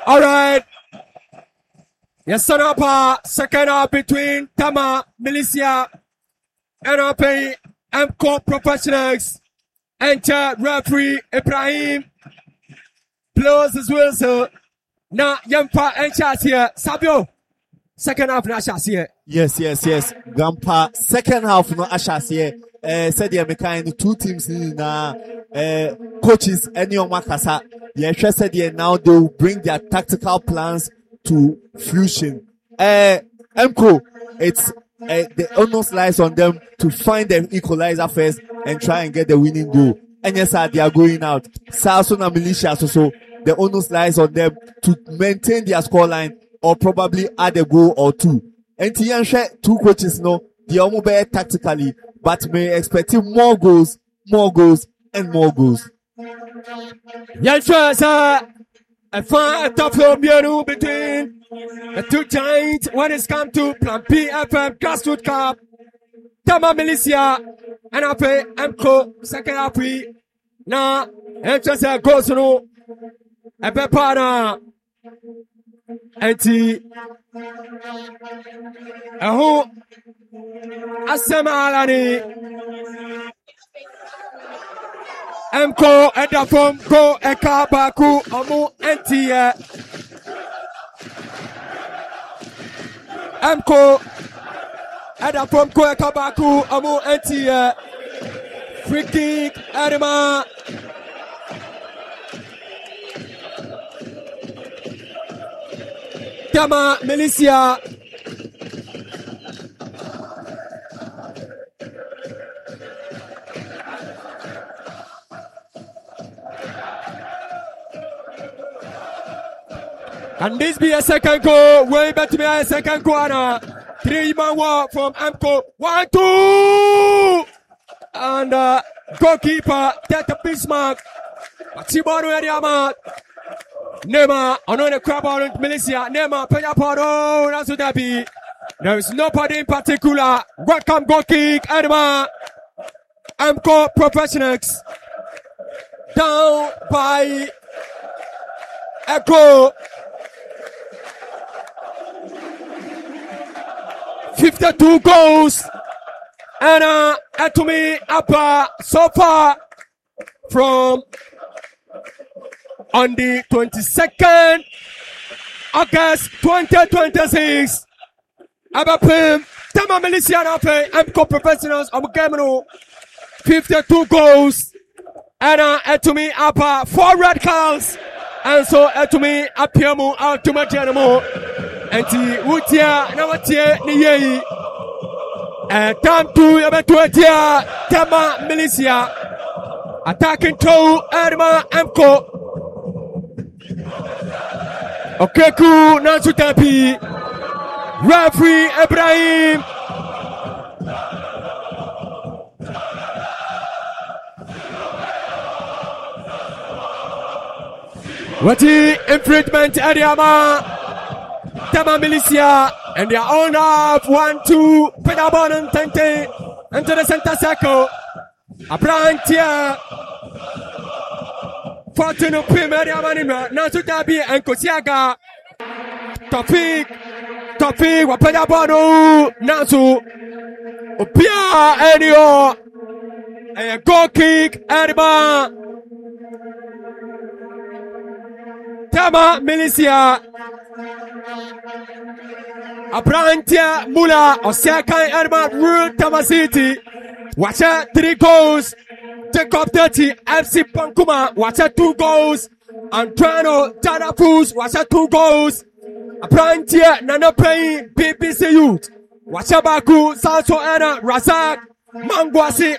All right. Yes, son up, second half between Tama, Militia, and MCO Professionals. Enter referee Ibrahim. Blows as well, so now Yampa and Chasia. Sabio, second half, na Chasia. Yes. Grandpa, second half, no Ashasia. Said the American two teams na coaches any on Makasa. Yeah, said now they will bring their tactical plans to fusion. MCO, it's the onus lies on them to find the equalizer first and try and get the winning goal. And yes, they are going out. Sasuna Militia, so the onus lies on them to maintain their scoreline or probably add a goal or two. And Tianshe, two coaches know they are more tactically, but may expect more goals, and more goals. Yes, a far tough home between the two giants when it's come to Plan PFM Grassroots Cup. Tama Militia and MCO second half. Now, entrance goes through a pepana. Anti who Asamalani MCO and the form go a kabaku amu anti MCO and the form go a kabaku amu anti free kick Adama. Tama Militia. Can this be a second goal? Way back to me a second corner. 3-man walk from MCO. 1-2. And goalkeeper Teta Bismarck. Chibonu Ediama. Nema, another crab on Militia. Nema, Peñaparo, Nasudabi. There is nobody in particular. Welcome goal kick, Edema. MCO Professionals. Down by a goal. 52 goals. And to me, up so far from on the 22nd August 2026. Abapim, Tama Militia Nape, MCO Professionals, Amugamino, 52 goals. And to me, up 4 red cards. And so to me, Apiamu, Ultimate General. And the Utia, Navatia, Niye. And time to Abetuatia, Tama Militia. Attacking to Edema MCO. Okeku Nansutapi. Referee Ibrahim. What is infringement Adiama? Tama Militia. And they are on up 1-2. Pedabon and Tente. Into the center circle. Abrantia. Fortune Primaria Manima. Nansutapi and Kosiaga. Tofik, Wapedabonu, Nansu, Opia, Enio, and goal kick, Edema, Tama Militia, Abrantia, Mula, Osaka, Edema, Root, Tama City, watch out 3 goals, Jacob 30, FC Pankuma, watch out 2 goals, Antrano, Tanafus, watch out 2 goals. Aprantia, Nana Pay, BBC Youth, Wachabaku, Salso Ana, Razak, Mangwasi,